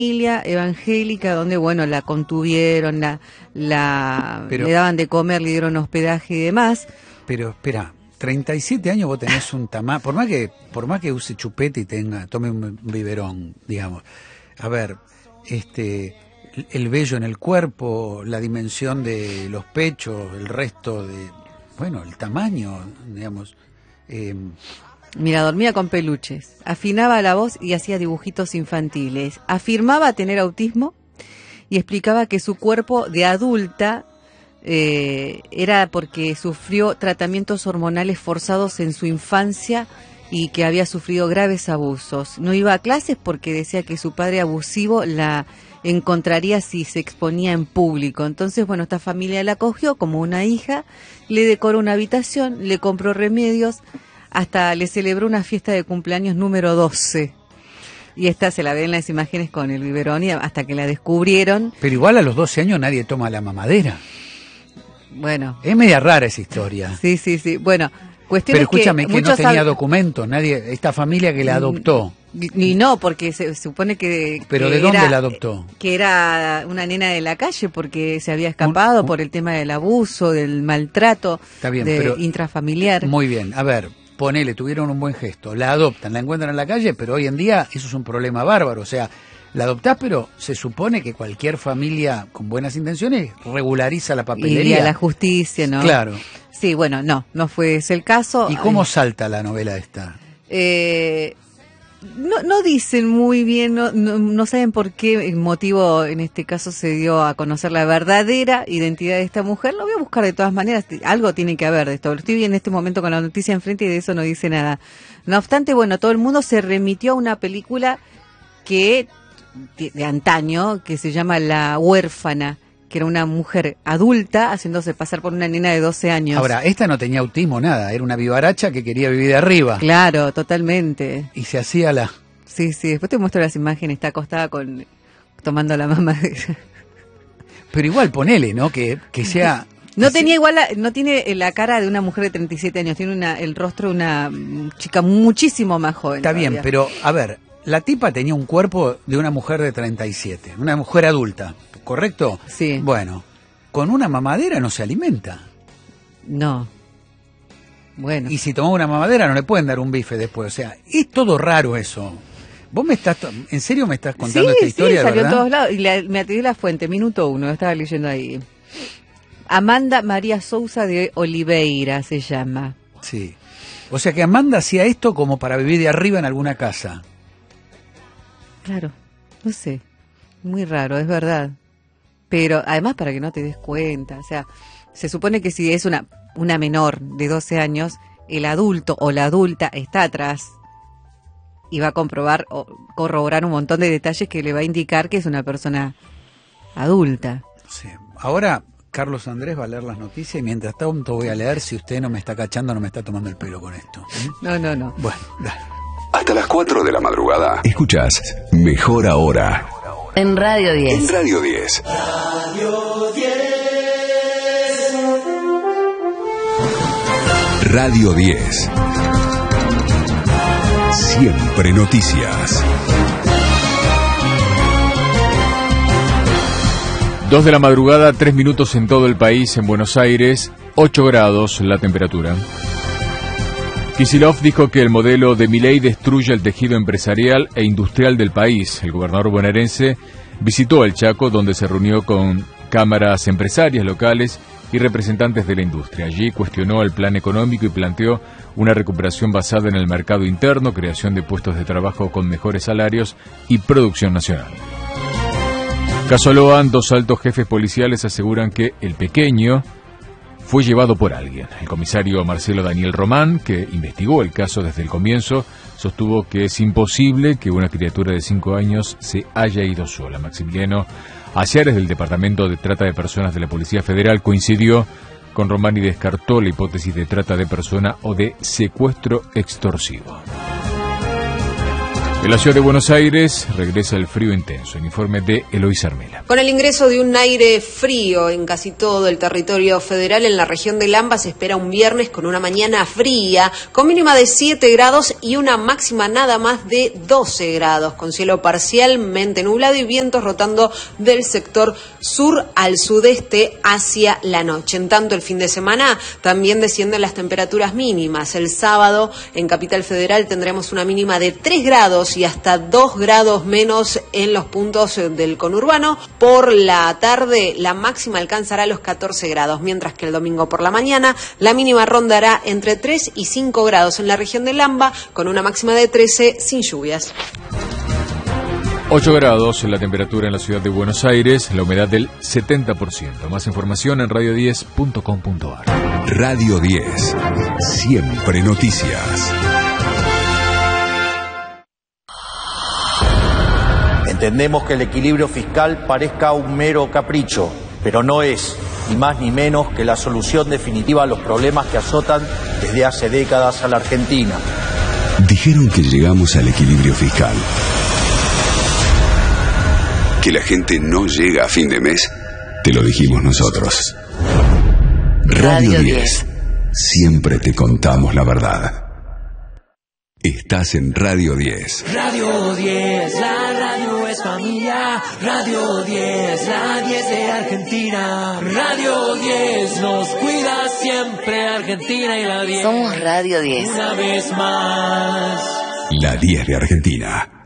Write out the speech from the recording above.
familia evangélica donde, bueno, la contuvieron, le daban de comer, le dieron hospedaje y demás. Pero espera, 37 años vos tenés un tamaño, por más que use chupete y tome un biberón, digamos. A ver, el vello en el cuerpo, la dimensión de los pechos, el resto de, bueno, el tamaño, digamos. Mira, dormía con peluches, afinaba la voz y hacía dibujitos infantiles, afirmaba tener autismo y explicaba que su cuerpo de adulta era porque sufrió tratamientos hormonales forzados en su infancia y que había sufrido graves abusos. No iba a clases porque decía que su padre abusivo la encontraría si se exponía en público. Entonces, bueno, esta familia la acogió como una hija, le decoró una habitación, le compró remedios, hasta le celebró una fiesta de cumpleaños número 12. Y esta se la ve en las imágenes con el biberón y hasta que la descubrieron. Pero igual a los 12 años nadie toma la mamadera. Bueno. Es media rara esa historia. Sí. Bueno, cuestión pero es escúchame, que no tenía documentos, nadie, esta familia que la adoptó. Ni no, porque se supone que... ¿Pero de dónde la adoptó? Que era una nena de la calle porque se había escapado por el tema del abuso, del maltrato. Está bien, pero intrafamiliar. Muy bien, a ver, ponele, tuvieron un buen gesto, la adoptan, la encuentran en la calle, pero hoy en día eso es un problema bárbaro, o sea, la adoptás, pero se supone que cualquier familia con buenas intenciones regulariza la papelería. Iría a la justicia, ¿no? Claro. Sí, bueno, no fue ese el caso. ¿Y cómo salta la novela esta? No dicen muy bien, no saben por qué motivo en este caso se dio a conocer la verdadera identidad de esta mujer. Lo voy a buscar de todas maneras, algo tiene que haber de esto. Estoy en este momento con la noticia enfrente y de eso no dice nada. No obstante, bueno, todo el mundo se remitió a una película de antaño que se llama La Huérfana, que era una mujer adulta haciéndose pasar por una nena de 12 años. Ahora, esta no tenía autismo, nada, era una vivaracha que quería vivir de arriba. Claro, totalmente. Y se hacía la... Sí, después te muestro las imágenes, está acostada tomando la mamadera. Pero igual ponele, ¿no? Que sea... No tiene la cara de una mujer de 37 años, tiene el rostro de una chica muchísimo más joven. Está todavía. Bien, pero a ver, la tipa tenía un cuerpo de una mujer de 37, una mujer adulta, ¿correcto? Sí. Bueno, con una mamadera no se alimenta. No. Bueno. Y si toma una mamadera no le pueden dar un bife después, o sea, es todo raro eso. ¿Vos en serio me estás contando esta historia, salió verdad? en todos lados, y me atreví la fuente, minuto 1, estaba leyendo ahí. Amanda María Sousa de Oliveira se llama. Sí. O sea que Amanda hacía esto como para vivir de arriba en alguna casa. Claro, no sé, muy raro, es verdad. Pero además para que no te des cuenta, o sea, se supone que si es una menor de 12 años, el adulto o la adulta está atrás y va a comprobar o corroborar un montón de detalles que le va a indicar que es una persona adulta. Sí. Ahora Carlos Andrés va a leer las noticias y mientras tanto voy a leer si usted no me está cachando, no me está tomando el pelo con esto. No. Bueno, dale. Hasta las 4 de la madrugada. Escuchás Mejor Ahora. En Radio 10. En Radio 10. Radio 10. Siempre noticias. 2 de la madrugada, 3 minutos en todo el país. En Buenos Aires, 8 grados la temperatura. Kicillof dijo que el modelo de Milei destruye el tejido empresarial e industrial del país. El gobernador bonaerense visitó el Chaco, donde se reunió con cámaras empresarias locales y representantes de la industria. Allí cuestionó el plan económico y planteó una recuperación basada en el mercado interno, creación de puestos de trabajo con mejores salarios y producción nacional. Casoloan, 2 altos jefes policiales aseguran que el pequeño fue llevado por alguien. El comisario Marcelo Daniel Román, que investigó el caso desde el comienzo, sostuvo que es imposible que una criatura de 5 años se haya ido sola. Maximiliano Asiares, del Departamento de Trata de Personas de la Policía Federal, coincidió con Román y descartó la hipótesis de trata de persona o de secuestro extorsivo. En la ciudad de Buenos Aires regresa el frío intenso. El informe de Eloísa Armela. Con el ingreso de un aire frío en casi todo el territorio federal, en la región del AMBA se espera un viernes con una mañana fría, con mínima de 7 grados y una máxima nada más de 12 grados, con cielo parcialmente nublado y vientos rotando del sector sur al sudeste hacia la noche. En tanto, el fin de semana también descienden las temperaturas mínimas. El sábado en Capital Federal tendremos una mínima de 3 grados y hasta 2 grados menos en los puntos del conurbano. Por la tarde la máxima alcanzará los 14 grados, mientras que el domingo por la mañana la mínima rondará entre 3 y 5 grados en la región del AMBA, con una máxima de 13 sin lluvias. 8 grados la temperatura en la ciudad de Buenos Aires, la humedad del 70%. Más información en radio10.com.ar. Radio 10. Siempre noticias. Entendemos que el equilibrio fiscal parezca un mero capricho, pero no es, ni más ni menos, que la solución definitiva a los problemas que azotan desde hace décadas a la Argentina. Dijeron que llegamos al equilibrio fiscal. Que la gente no llega a fin de mes, te lo dijimos nosotros. Radio 10. Siempre te contamos la verdad. Estás en Radio 10. Radio 10, la radio es familia. Radio 10, la 10 de Argentina. Radio 10 nos cuida siempre, Argentina y la 10. Somos Radio 10. Una vez más. La 10 de Argentina.